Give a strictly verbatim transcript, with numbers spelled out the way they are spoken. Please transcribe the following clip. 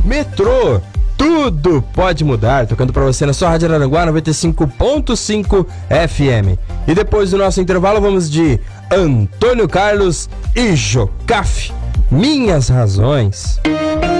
Metrô, tudo pode mudar, tocando pra você na sua Rádio Araranguá noventa e cinco ponto cinco F M. E depois do nosso intervalo vamos de Antônio Carlos e Jocafe, Minhas Razões.